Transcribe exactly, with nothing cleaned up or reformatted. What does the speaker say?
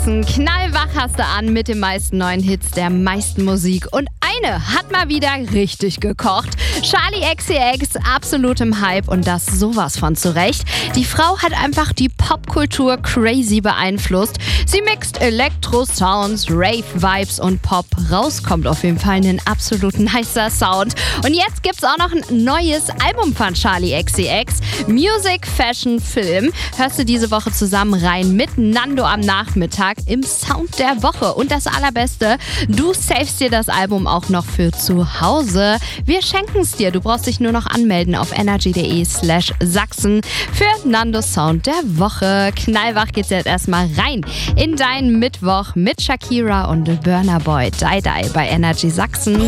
Sachsen. Knallwach hast du an mit den meisten neuen Hits, der meisten Musik. Und eine hat mal wieder richtig gekocht. Charli X C X, absolut im Hype und das sowas von zurecht. Die Frau hat einfach die Popkultur crazy beeinflusst. Sie mixt Elektro-Sounds, Rave-Vibes und Pop. Raus kommt auf jeden Fall ein absolut nicer Sound. Und jetzt gibt's auch noch ein neues Album von Charli X C X. Music, Fashion, Film. Hörst du diese Woche zusammen rein mit Nando am Nachmittag im Sound der Woche. Und das Allerbeste, du savest dir das Album auch noch für zu Hause. Wir schenken es dir. Du brauchst dich nur noch anmelden auf energy.de slash Sachsen für Nandos Sound der Woche. Knallwach geht's jetzt erstmal rein in deinen Mittwoch mit Shakira und Burna Boy. Die Die bei Energy Sachsen.